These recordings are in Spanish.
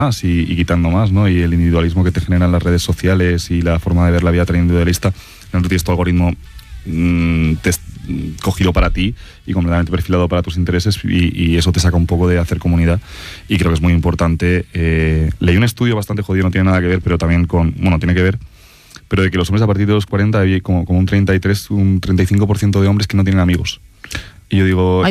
más y quitando más, ¿no? Y el individualismo que te generan las redes sociales y la forma de ver la vida tan individualista, no tienes tu algoritmo cogido para ti y completamente perfilado para tus intereses, y eso te saca un poco de hacer comunidad, y creo que es muy importante. Leí un estudio bastante jodido, no tiene nada que ver, pero también tiene que ver, pero de que los hombres a partir de los 40 hay como un 35% de hombres que no tienen amigos. Y yo digo,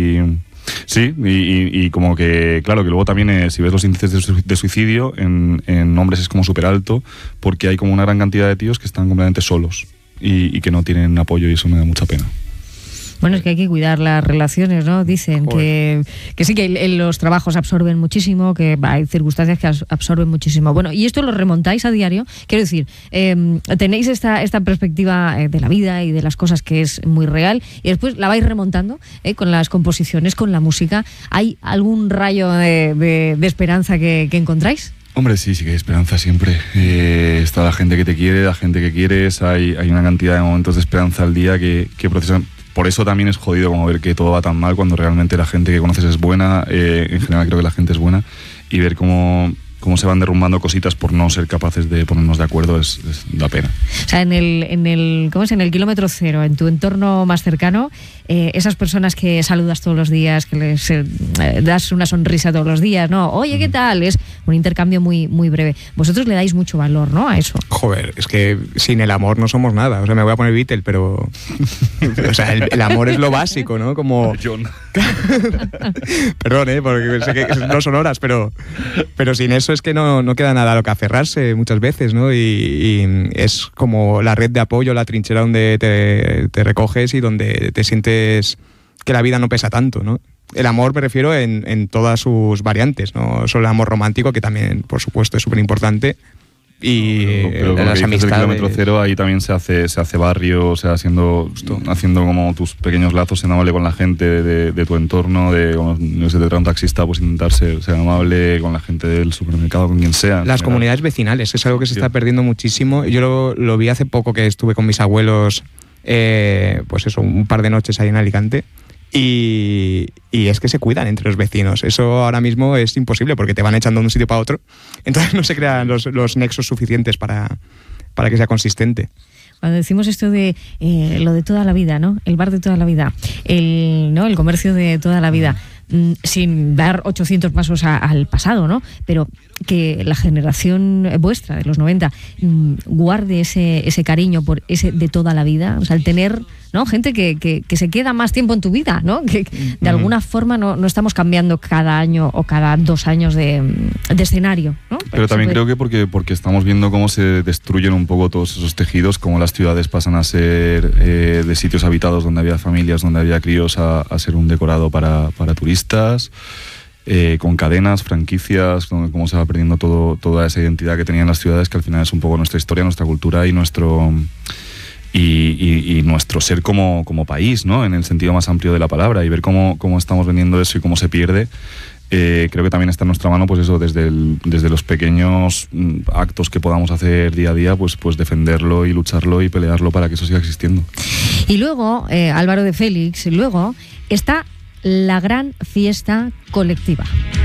sí, y como que, claro, que luego también si ves los índices de suicidio en hombres es como súper alto, porque hay como una gran cantidad de tíos que están completamente solos y que no tienen apoyo, y eso me da mucha pena. Bueno, es que hay que cuidar las relaciones, ¿no? Dicen que sí, que los trabajos absorben muchísimo, que hay circunstancias que absorben muchísimo. Bueno, y esto lo remontáis a diario. Quiero decir, tenéis esta perspectiva de la vida y de las cosas, que es muy real, y después la vais remontando con las composiciones, con la música. ¿Hay algún rayo de esperanza que encontráis? Hombre, sí que hay esperanza siempre. Está la gente que te quiere, la gente que quieres. Hay una cantidad de momentos de esperanza al día que procesan. Por eso también es jodido como ver que todo va tan mal cuando realmente la gente que conoces es buena. En general creo que la gente es buena, y ver cómo se van derrumbando cositas por no ser capaces de ponernos de acuerdo da pena. O sea, en el kilómetro cero, en tu entorno más cercano, esas personas que saludas todos los días, que les das una sonrisa todos los días, ¿no? Oye, ¿qué tal? Es un intercambio muy, muy breve. Vosotros le dais mucho valor, ¿no?, a eso. Joder, es que sin el amor no somos nada. O sea, me voy a poner Beatle, pero... o sea, el amor es lo básico, ¿no? Como... John. Perdón, porque sé que no son horas, pero sin eso es que no queda nada a lo que aferrarse muchas veces, ¿no? Y es como la red de apoyo, la trinchera donde te recoges y donde te sientes que la vida no pesa tanto, ¿no? El amor me refiero en todas sus variantes, no solo el amor romántico, que también, por supuesto, es súper importante, y pero las amistades. El kilómetro cero, ahí también se hace barrio, o sea, haciendo como tus pequeños lazos, siendo amable con la gente de tu entorno, no sé, te trae un taxista, pues intentar ser amable con la gente del supermercado, con quien sea. Las comunidades vecinales es algo que se está perdiendo muchísimo. Yo lo vi hace poco, que estuve con mis abuelos, pues eso, un par de noches ahí en Alicante. Y es que se cuidan entre los vecinos. Eso ahora mismo es imposible, porque te van echando de un sitio para otro. Entonces no se crean los nexos suficientes para que sea consistente. Cuando decimos esto de lo de toda la vida, ¿no? El bar de toda la vida, el comercio de toda la vida, sin dar 800 pasos al pasado, ¿no? Pero que la generación vuestra, de los 90, guarde ese cariño por ese de toda la vida. O sea, el tener, ¿no?, gente que se queda más tiempo en tu vida, ¿no? Que de alguna forma no estamos cambiando cada año o cada 2 años de escenario, ¿no? Pero también creo que porque estamos viendo cómo se destruyen un poco todos esos tejidos, cómo las ciudades pasan a ser de sitios habitados donde había familias, donde había críos, a ser un decorado para turistas, con cadenas, franquicias, cómo se va perdiendo toda esa identidad que tenían las ciudades, que al final es un poco nuestra historia, nuestra cultura y nuestro ser como país, ¿no?, en el sentido más amplio de la palabra, y ver cómo estamos vendiendo eso y cómo se pierde. Creo que también está en nuestra mano, pues eso, desde los pequeños actos que podamos hacer día a día, pues defenderlo y lucharlo y pelearlo para que eso siga existiendo. Y luego, Álvaro de Félix, está la gran fiesta colectiva.